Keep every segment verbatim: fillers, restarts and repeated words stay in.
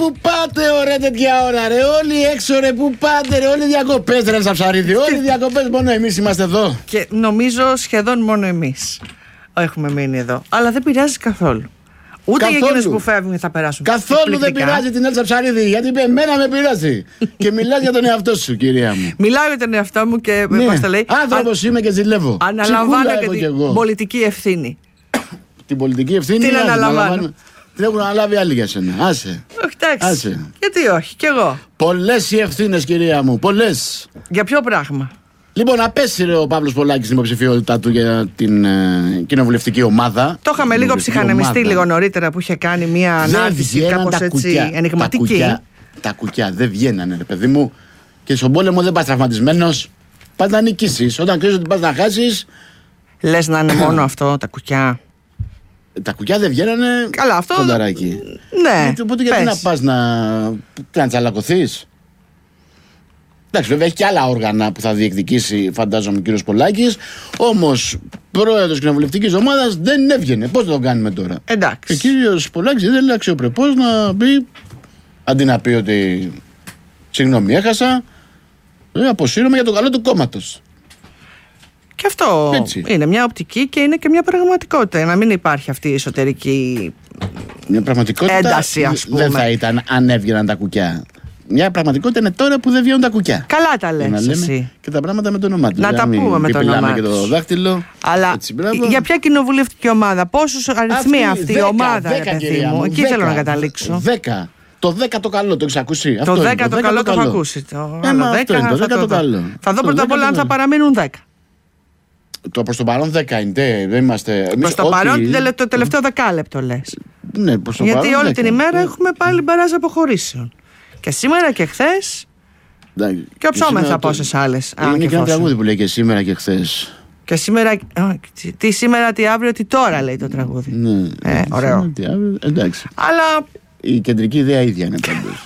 πού πάτε, ωραία τέτοια ώρα, ρε. Όλοι έξω, ρε, πού πάτε, ρε. Όλοι διακοπές, ρε, Σαψαρίδη. Όλοι διακοπές, μόνο εμείς είμαστε εδώ. Και νομίζω σχεδόν μόνο εμείς έχουμε μείνει εδώ. Αλλά δεν πειράζει καθόλου. Ούτε για εκείνους που φεύγουν θα περάσουν. Καθόλου δεν πειράζει την Έλσα Ψαρίδη, γιατί εμένα με πειράζει. Και μιλάς για τον εαυτό σου, κυρία μου. Μιλάω για τον εαυτό μου και ναι. πώς το λέει. Άνθρωπος είμαι και ζηλεύω. Αναλαμβάνω και την εγώ. πολιτική ευθύνη. Την πολιτική ευθύνη την αναλαμβάνω. Την έχουν αναλάβει άλλοι για σένα. Άσε. Όχι, εντάξει. Γιατί όχι, κι εγώ. Πολλές οι ευθύνες, κυρία μου. Πολλές. Για ποιο πράγμα? Λοιπόν, απέσυρε ο Παύλος Πολάκης την υποψηφιότητά του για την ε, κοινοβουλευτική ομάδα. Το είχαμε λίγο ψυχανεμιστεί λίγο νωρίτερα που είχε κάνει μια ανάρτηση κάπως έτσι κουκιά, ενηγματική. Τα κουκιά, τα κουκιά δεν βγαίνανε, ρε παιδί μου. Και στον πόλεμο δεν πας τραυματισμένος. Πας να νικήσεις. Όταν ξέρεις ότι πας να χάσεις. Λες να είναι μόνο αυτό, τα κουκιά. Τα κουκιά δεν βγαίνανε. Καλά, αυτό. Κονταράκι. Ναι. Οπότε γιατί να πας να, να τσαλακωθείς. Εντάξει, βέβαια έχει και άλλα όργανα που θα διεκδικήσει, φαντάζομαι, ο κύριος Πολάκης. Όμως, πρόεδρος κοινοβουλευτικής ομάδας δεν έβγαινε. Πώς θα το κάνουμε τώρα? Εντάξει. Ο κύριος Πολάκης δεν λέει αξιοπρεπώς να πει, αντί να πει ότι συγγνώμη, έχασα, αποσύρωμαι για το καλό του κόμματος. Και αυτό έτσι. Είναι μια οπτική και είναι και μια πραγματικότητα. Να μην υπάρχει αυτή η εσωτερική μια πραγματικότητα ένταση, ας πούμε. Δεν θα ήταν αν έβγαιναν τα κουκιά. Μια πραγματικότητα είναι τώρα που δεν βγαίνουν τα κουκιά. Καλά τα λες εσύ. Και τα πράγματα με το όνομά του. Να τα πούμε με το όνομά του. Και το δάχτυλο. Αλλά έτσι, για ποια κοινοβουλευτική ομάδα, πόσους αριθμοί αυτή, αυτή η ομάδα, δέκα, ρε παιδί μου. Εκεί θέλω να καταλήξω. δέκα. Το δέκα το καλό, το έχεις ακούσει? Το δέκα το καλό το έχω ακούσει. Το δέκα το καλό. Θα δω πρώτα απ' όλα αν θα παραμείνουν δέκα. Το προς το παρόν δέκα είναι, δεν είμαστε. Προς το παρόν το τελευταίο δεκάλεπτο λες. Ναι, προς το γιατί παρόν όλη δέκα. την ημέρα έχουμε πάλι μπαράζ αποχωρήσεων. Και σήμερα και χθες. Και οψόμεθα πόσες άλλες. Είναι και ένα τραγούδι που λέει και σήμερα και χθες. Και σήμερα. Τι σήμερα, τι αύριο, τι τώρα λέει το τραγούδι. Ναι. Ε, ωραίο. Τι αύριο, εντάξει. Αλλά. Η κεντρική ιδέα ίδια είναι πάντως.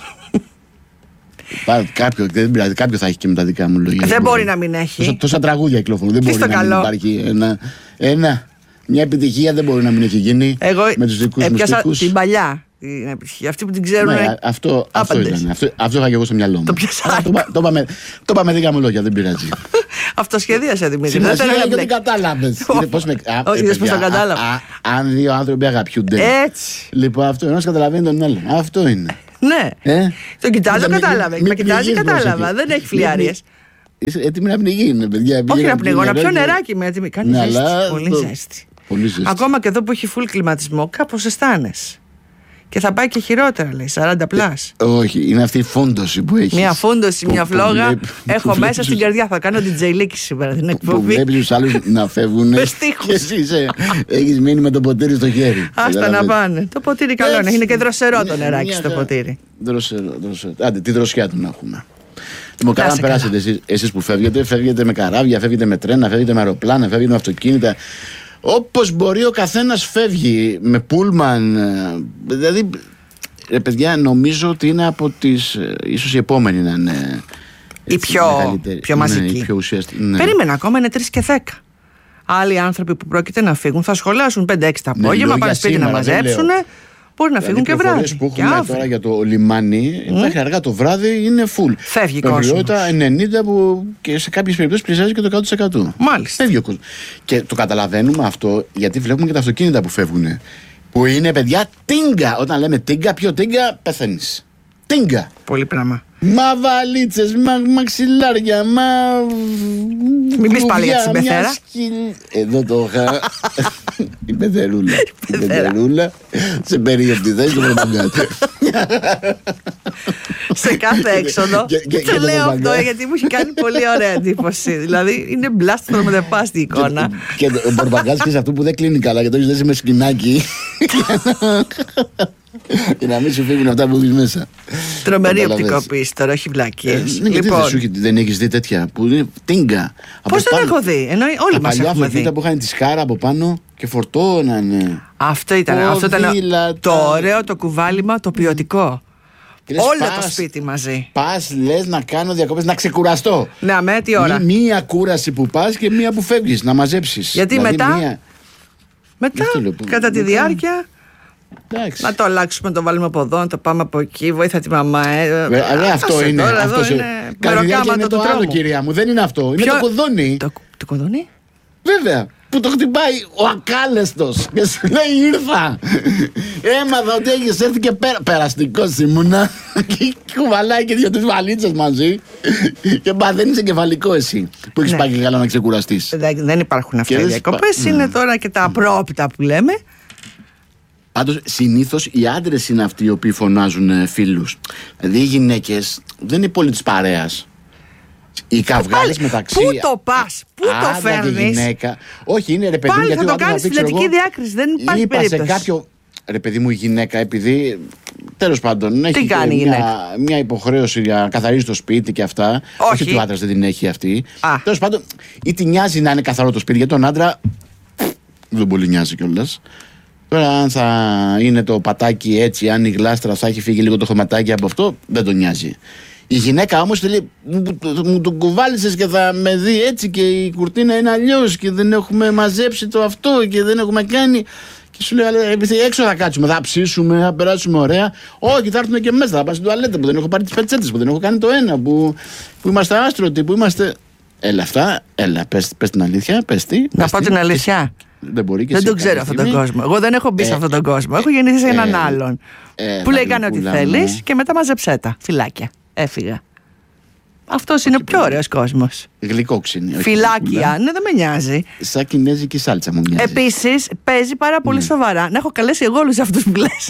Κάποιο, δεν πειράζει, κάποιο θα έχει και με τα δικά μου λόγια. Δεν μπορεί να μην έχει. Τόσα, τόσα τραγούδια κυκλοφορούν. Δεν μπορεί να καλό. μην υπάρχει ένα, ένα, μια επιτυχία δεν μπορεί να μην έχει γίνει. Εγώ με τους δικούς μου στίχους. Την παλιά. Την επιτυχία. Αυτοί που την ξέρουν. Ναι, αυτό, αυτό ήταν. Αυτό, αυτό είχα και εγώ στο μυαλό μου. Το πιάσα. Το είπα με δικά μου λόγια, δεν πειράζει. Αυτοσχεδίασε Δημήτρη. Σημασία είναι ότι κατάλαβες. Όχι, δεν το κατάλαβα. Αν δύο άνθρωποι αγαπιούνται. Έτσι. Λοιπόν, αυτό ένας καταλαβαίνει τον άλλον. Αυτό είναι. Ναι. Ε? Τον κοιτάζω, κατάλαβε. Με κοιτάζει, κατάλαβα. Δεν έχει φλιάριες. Είσαι έτοιμη να πνιγεί, είναι, παιδιά. Όχι να πνιγώ, να πιω νεράκι με έτοιμη. Κάνει ζέστη. Πολύ ζέστη. Ακόμα και εδώ που έχει φουλ κλιματισμό, κάπως αισθάνεσαι. Και θα πάει και χειρότερα, λέει, σαράντα πλάς. Όχι, είναι αυτή η φόντωση που έχει. Μια φόντωση, μια φλόγα. Έχω μέσα στην καρδιά. Θα κάνω την τζεϊλίκη σήμερα την εκπομπή. Που βλέπεις τους άλλους να φεύγουν. Με στίχους. Και εσύ έχεις μείνει με το ποτήρι στο χέρι. Άστα να πάνε. Το ποτήρι καλό είναι. Είναι και δροσερό το νεράκι στο ποτήρι. Δροσερό, δροσερό. Άντε, τη δροσιά του να έχουμε. Λοιπόν, καλά να περάσετε εσείς, εσείς που φεύγετε. Φεύγετε με καράβια, φεύγετε με τρένα, φεύγετε με αεροπλάνα, φεύγετε με αυτοκίνητα. Όπως μπορεί ο καθένας φεύγει με πούλμαν. Δηλαδή, ρε παιδιά, νομίζω ότι είναι από τις. Ίσως η επόμενη να είναι. Η πιο, πιο μαζική. Ναι, η πιο ουσιαστική. Ναι. Περίμενα ακόμα, είναι τρεις και δέκα. Άλλοι άνθρωποι που πρόκειται να φύγουν θα σχολάσουν πέντε έξι το απόγευμα, ναι, πάνε σπίτι να μαζέψουν. Μπορεί να φύγουν δηλαδή, και βράδυ. Οι που έχουμε τώρα για το λιμάνι, mm. μέχρι αργά το βράδυ είναι full. Φεύγει κόσμο. Περιότητα ενενήντα που και σε κάποιες περιπτώσεις πλησιάζει και το εκατό τοις εκατό. Μάλιστα. Φεύγει ο κόσμος. Και το καταλαβαίνουμε αυτό γιατί βλέπουμε και τα αυτοκίνητα που φεύγουν. Που είναι παιδιά τίγκα. Όταν λέμε τίγκα, ποιο τίγκα, πεθαίνεις. Τίγκα. Πολύ πράγμα. Μα βαλίτσες, μα μαξιλάρια, μα. Μην πεις πάλι για την πεθέρα. Σκυλ... Εδώ το είχα. Η πεθερούλα. Η πεθερούλα σε περίοπτη θέση του Πορπαγκάτη. Σε κάθε έξοδο. Το λέω αυτό γιατί μου έχει κάνει πολύ ωραία εντύπωση. Δηλαδή είναι μπλάστρο με δεπάστη εικόνα. Και ο Πορπαγκάτης και σε αυτό που δεν κλείνει καλά και το έχεις δέσει με σκηνάκι. Και να μην σου φύγουν αυτά που δεις μέσα. Τρομερή οπτικοποίηση τώρα, όχι βλακίες. Λοιπόν, δεν έχεις δει τέτοια που είναι τίγκα. Πώς δεν έχω δει, ενώ όλοι μας έχουμε δει. Που είχαν τη σκάρα από πάνω και φορτώνανε. Αυτό ήταν, αυτό ήταν το ωραίο, το κουβάλιμα, το ποιοτικό. Όλο το σπίτι μαζί. Πας, λες να κάνω διακοπές, να ξεκουραστώ. Ναι, με τι ώρα. Μία κούραση που πας και μία που φεύγεις, να μαζέψεις. Γιατί μετά, μετά κατά τη διάρκεια Εντάξει. Να το αλλάξουμε, το βάλουμε από εδώ, να το πάμε από εκεί. Βοήθα τη μαμά. Ε. Βε, α, αυτό είναι. Τώρα, αυτό είναι Καρδιάκια είναι το άλλο, κυρία μου. Δεν είναι αυτό. Ποιο... Είναι το κουδούνι. Το, το κουδούνι? Βέβαια. Που το χτυπάει ο ακάλεστος και σου λέει ήρθα. Έμαθα ότι έχεις έρθει και πέρα. Περαστικός ήμουνα. Και κουβαλάει και δύο-τρεις βαλίτσες μαζί. Και παθαίνεις εγκεφαλικό εσύ. Που έχεις ναι. πάει και καλά να ξεκουραστείς. Δεν υπάρχουν αυτά οι διακοπές. Σπα... Είναι τώρα και τα απρόπιτα που λέμε. Πάντως συνήθως οι άντρες είναι αυτοί οι οποίοι φωνάζουν φίλους. Δηλαδή οι γυναίκες δεν είναι πολύ της παρέας. Οι καυγάδες μεταξύ. Πού το πας, πού το φέρνεις? Όχι, είναι ρε παιδί μου. Πάλι θα το κάνεις φιλετική διάκριση. Δεν υπάρχει είπα περίπτωση. Σε κάποιο. Ρε παιδί μου, η γυναίκα, επειδή τέλος πάντων έχει κάνει μια, μια υποχρέωση για να καθαρίζει το σπίτι και αυτά. Όχι, όχι ότι ο άντρας δεν την έχει αυτή. Τέλος πάντων, ή τη νοιάζει να είναι καθαρό το σπίτι. Για τον άντρα δεν πολύ νοιάζει κιόλας. Τώρα, αν θα είναι το πατάκι έτσι, αν η γλάστρα θα έχει φύγει λίγο το χωματάκι από αυτό, δεν τον νοιάζει. Η γυναίκα όμως θέλει, μου, μου τον κουβάλισες και θα με δει έτσι και η κουρτίνα είναι αλλιώς και δεν έχουμε μαζέψει το αυτό και δεν έχουμε κάνει. Και σου λέει, επειδή έξω θα κάτσουμε, θα ψήσουμε, θα περάσουμε ωραία. Όχι, θα έρθουμε και μέσα, θα πάμε στην τουαλέτα που δεν έχω πάρει τις πετσέτες, που δεν έχω κάνει το ένα, που, που είμαστε άστρωτοι, που είμαστε. Έλα αυτά, έλα, πες, πες την αλήθεια, πες τι. Να πω την αλήθεια. Δεν, μπορεί και δεν τον ξέρω αυτόν τον κόσμο. Εγώ δεν έχω μπει ε, σε αυτόν τον κόσμο. Έχω γεννηθεί σε έναν ε, άλλον. Ε, που λέει κάνε ό,τι θέλεις και μετά μαζεψέ τα. Φυλάκια. Έφυγα. Αυτός είναι ο πιο ωραίος κόσμος. Γλυκόξινη. Φυλάκια, ναι, δεν με νοιάζει. Σαν κινέζικη σάλτσα μου μοιάζει. Επίσης, παίζει πάρα πολύ ναι. σοβαρά. Να έχω καλέσει εγώ όλους αυτούς που λες.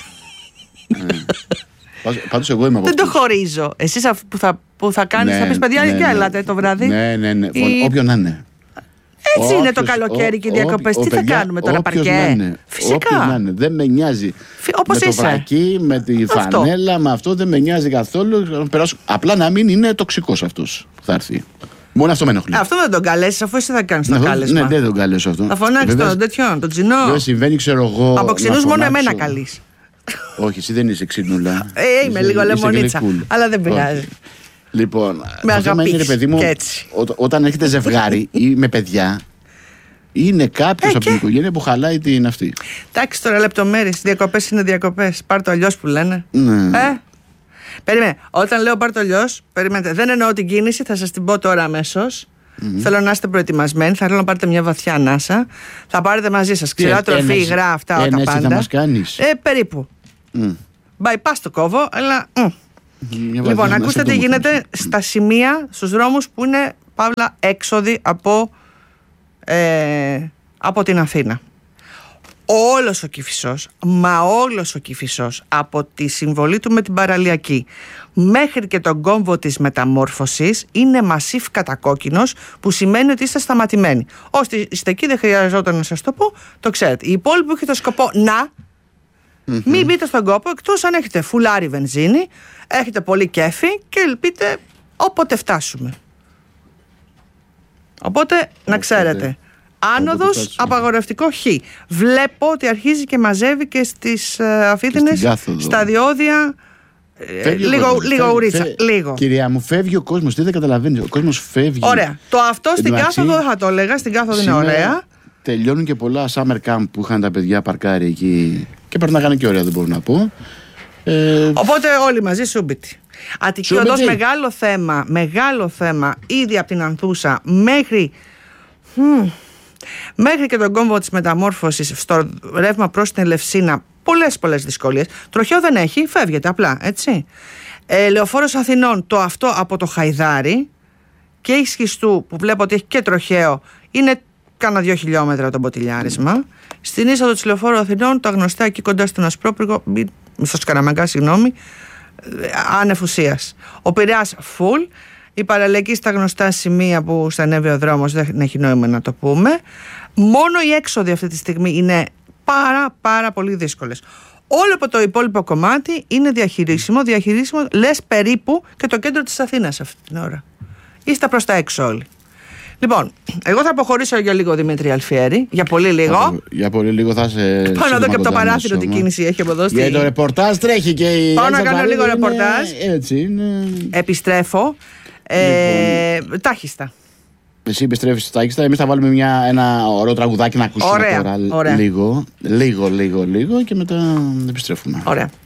Πάντως εγώ είμαι από δεν το χωρίζω. Εσείς που θα, που θα κάνεις, ναι, θα πεις παιδιά, ναι, και ναι, έλατε το βράδυ. Ναι, ναι, ναι. Ή... Όποιον να είναι. Έτσι όποιος, είναι το καλοκαίρι και οι διακοπές. Τι θα κάνουμε τώρα, παρκέ? Φυσικά. Να είναι. Δεν με νοιάζει. Όπως με είσαι. το βρακί, με τη αυτό. φανέλα, με αυτό δεν με νοιάζει καθόλου. Απλά να μην είναι τοξικός αυτός που θα έρθει. Μόνο αυτό με ενοχλεί. Αυτό δεν τον καλέσει, αφού εσύ θα κάνει το κάλεσμα. Ναι, δεν τον καλέσω αυτό. Θα φωνάξει τον τέτοιον, τον τσινό. Δεν συμβαίνει, ξέρω εγώ. Από ξινούς μόνο εμένα καλεί. Όχι, εσύ δεν είσαι ξινούλα. Ε, είμαι λίγο λεμονίτσα. Αλλά δεν πειράζει. Λοιπόν, με αγαπή είναι, παιδί μου, όταν έχετε ζευγάρι ή με παιδιά, είναι κάποιο από την οικογένεια που χαλάει την αυτή. Εντάξει τώρα, λεπτομέρειες. Διακοπές είναι διακοπές. Πάρ' το αλλιώς που λένε. Ναι. Ε, περίμενε. Όταν λέω πάρ' το αλλιώς, περιμένετε. Δεν εννοώ την κίνηση, θα σας την πω τώρα αμέσως. Mm-hmm. Θέλω να είστε προετοιμασμένοι. Θα θέλω να πάρετε μια βαθιά ανάσα. Θα πάρετε μαζί σας ξηρά τροφή, υγρά, αυτά όλα τα πάντα. Θα μας κάνεις. Ε, περίπου. Mm. Bypass το κόβω, αλλά. Mm. Λοιπόν, ακούστε τι γίνεται στα σημεία, στους δρόμους που είναι παύλα έξοδοι από, ε, από την Αθήνα. Όλος ο Κηφισός, μα όλος ο Κηφισός, από τη συμβολή του με την παραλιακή μέχρι και τον κόμβο της μεταμόρφωσης είναι μασίφ κατακόκκινος, που σημαίνει ότι είστε σταματημένοι. Όσοι είστε εκεί, δεν χρειαζόταν να σας το πω, το ξέρετε. Οι υπόλοιποι έχετε σκοπό να mm-hmm. μην μπείτε στον κόπο, εκτός αν έχετε φουλάρι βενζίνη, έχετε πολύ κέφι και ελπείτε όποτε φτάσουμε. Οπότε, Οπότε να ξέρετε, άνοδος, απαγορευτικό χ. Βλέπω ότι αρχίζει και μαζεύει και στις ε, Αφίτινες, στα διόδια, ε, λίγο, κόσμος, λίγο φεύγει, ουρίτσα. φεύγει, λίγο. Κυρία μου, φεύγει ο κόσμος, τι δεν καταλαβαίνεις, ο κόσμος φεύγει. Ωραία, το αυτό στην κάθοδο δεν θα το έλεγα, στην κάθοδο είναι ωραία. Τελειώνουν και πολλά summer camp που είχαν τα παιδιά παρκάρει εκεί και περνάγανε και ωραία, δεν μπορώ να πω. Ε... Οπότε όλοι μαζί σούμπιτι. Αττική Οδός, μεγάλο θέμα, μεγάλο θέμα, ήδη από την Ανθούσα μέχρι, μ, μέχρι και τον κόμβο της μεταμόρφωσης στο ρεύμα προς την Ελευσίνα, πολλές πολλές δυσκολίες. Τροχαίο δεν έχει, φεύγεται απλά, έτσι. Ε, Λεωφόρος Αθηνών, το αυτό από το Χαϊδάρι και η Σχιστού που βλέπω ότι έχει και τροχαίο, είναι κάνα δύο χιλιόμετρα το μποτιλιάρισμα. Στην είσοδο της Λεωφόρου Αθηνών, τα γνωστά εκεί κοντά στον Ασπρόπυργο, στο Σκαραμαγκά, συγγνώμη, άνευ ουσίας. Ο Πειραιάς φουλ, η παραλιακή στα γνωστά σημεία που στενεύει ο δρόμος, δεν έχει νόημα να το πούμε. Μόνο οι έξοδοι αυτή τη στιγμή είναι πάρα πάρα πολύ δύσκολες. Όλο από το υπόλοιπο κομμάτι είναι διαχειρίσιμο, διαχειρίσιμο, λες περίπου και το κέντρο της Αθήνας αυτή την ώρα. Είστε προς τα έξω όλοι. Λοιπόν, εγώ θα αποχωρήσω για λίγο, Δημήτρη Αλφιέρη. Για πολύ λίγο. Για πολύ λίγο θα σε. Πάω να δω και από το παράθυρο τι κίνηση έχει από εδώ. Για το ρεπορτάζ τρέχει και η. Πάω να κάνω λίγο ρεπορτάζ. Έτσι είναι. Επιστρέφω. Ε, λοιπόν. Τάχιστα. Εσύ επιστρέφεις στο Τάκιστα. Εμείς θα βάλουμε μια, ένα ωραίο τραγουδάκι να ακούσουμε ωραία, τώρα. Ωραία. Λίγο, λίγο, λίγο, λίγο και μετά επιστρέφουμε. Ωραία.